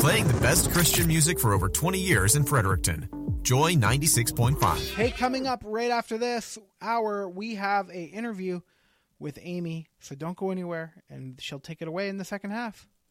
Playing the best Christian music for over 20 years in Fredericton. Joy 96.5. Hey, coming up right after this hour, we have an interview with Amy. So don't go anywhere, and she'll take it away in the second half.